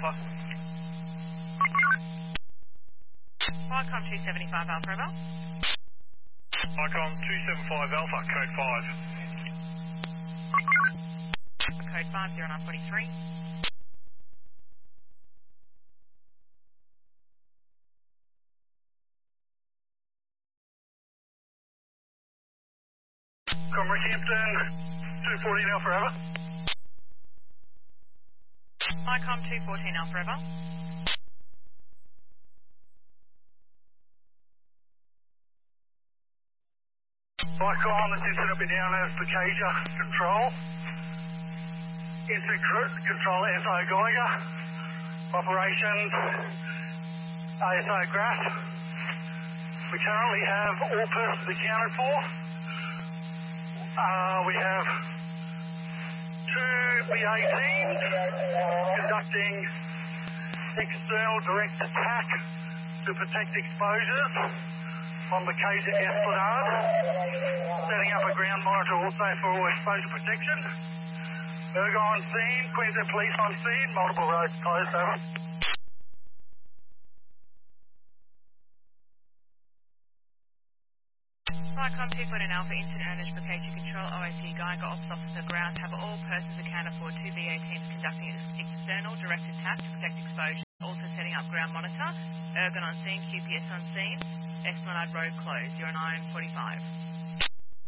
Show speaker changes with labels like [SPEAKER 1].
[SPEAKER 1] Alpha.
[SPEAKER 2] Qualcomm 275 Alpha Rebel.
[SPEAKER 1] Icon 275 Alpha, code 5.
[SPEAKER 2] Code 50943.
[SPEAKER 1] Rockhampton 214 Alpha Rebel.
[SPEAKER 2] Icom 214 Alpha Rebel.
[SPEAKER 1] Icon, this incident will be down as Bacasia Control. Incident Control SI Geiger. Operations ASI Grass. We currently have all persons accounted for. We have two BA teams conducting external direct attack to protect exposures on Bacasia Esplanade, setting up a ground monitor also for exposure protection. Ergo on scene, Queensland Police on scene, multiple roads closed, over.
[SPEAKER 2] Icom 214 Alpha, Incident Owners, Bacasia Control, OAC Geiger, Ops Officer, Ground, have all persons accounted for, two BA teams conducting external direct attack to protect exposure, also setting up ground monitor, Ergon on scene, QPS on scene, Esplanade Road closed, 0945.